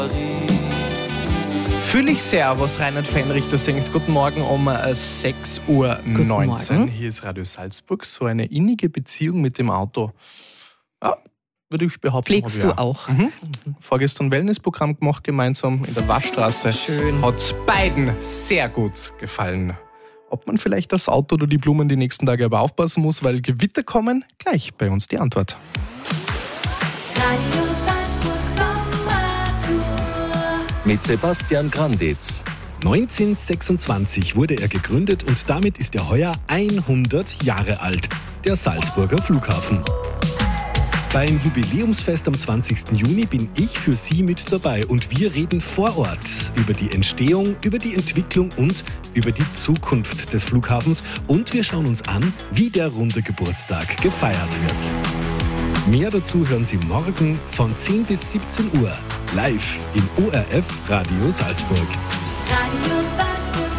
Fühle ich sehr, was Reinhard Fenrichter singt. Guten Morgen um 6.19 Uhr. Hier ist Radio Salzburg. So eine innige Beziehung mit dem Auto. Ja, würde ich behaupten. Pflegst du auch? Vorgestern ein Wellnessprogramm gemacht, gemeinsam in der Waschstraße. Schön. Hat beiden sehr gut gefallen. Ob man vielleicht das Auto oder die Blumen die nächsten Tage aber aufpassen muss, weil Gewitter kommen? Gleich bei uns die Antwort. Radio Salzburg Sommertour. Mit Sebastian Granditz. 1926 wurde er gegründet und damit ist er heuer 100 Jahre alt, der Salzburger Flughafen. Beim Jubiläumsfest am 20. Juni bin ich für Sie mit dabei und wir reden vor Ort über die Entstehung, über die Entwicklung und über die Zukunft des Flughafens und wir schauen uns an, wie der runde Geburtstag gefeiert wird. Mehr dazu hören Sie morgen von 10 bis 17 Uhr live im ORF Radio Salzburg. Radio Salzburg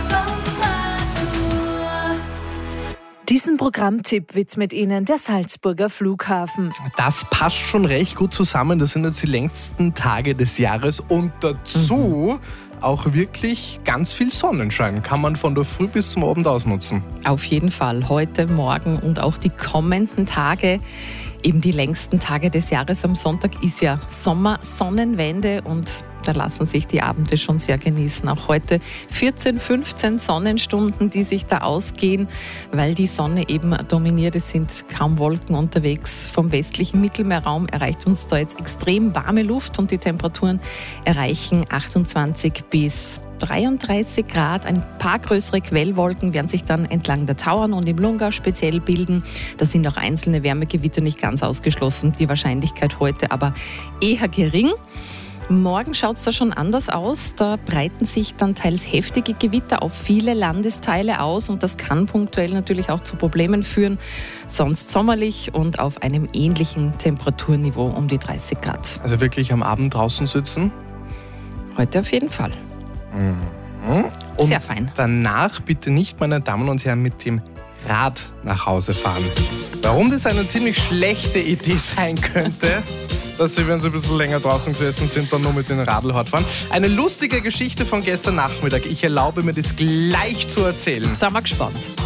Sommertour. Diesen Programmtipp widmet Ihnen der Salzburger Flughafen. Das passt schon recht gut zusammen. Das sind jetzt die längsten Tage des Jahres und dazu auch wirklich ganz viel Sonnenschein. Kann man von der Früh bis zum Abend ausnutzen. Auf jeden Fall. Heute, morgen und auch die kommenden Tage. Eben die längsten Tage des Jahres. Am Sonntag ist ja Sommersonnenwende und da lassen sich die Abende schon sehr genießen. Auch heute 14, 15 Sonnenstunden, die sich da ausgehen, weil die Sonne eben dominiert. Es sind kaum Wolken unterwegs. Vom westlichen Mittelmeerraum erreicht uns da jetzt extrem warme Luft und die Temperaturen erreichen 28 bis 33 Grad. Ein paar größere Quellwolken werden sich dann entlang der Tauern und im Lungau speziell bilden. Da sind auch einzelne Wärmegewitter nicht ganz ausgeschlossen. Die Wahrscheinlichkeit heute aber eher gering. Morgen schaut es da schon anders aus. Da breiten sich dann teils heftige Gewitter auf viele Landesteile aus und das kann punktuell natürlich auch zu Problemen führen. Sonst sommerlich und auf einem ähnlichen Temperaturniveau um die 30 Grad. Also wirklich am Abend draußen sitzen? Heute auf jeden Fall. Und sehr fein. Danach bitte nicht, meine Damen und Herren, mit dem Rad nach Hause fahren. Warum das eine ziemlich schlechte Idee sein könnte, dass Sie, wenn Sie ein bisschen länger draußen gesessen sind, dann nur mit dem Radl fahren. Eine lustige Geschichte von gestern Nachmittag. Ich erlaube mir das gleich zu erzählen. Sind wir gespannt.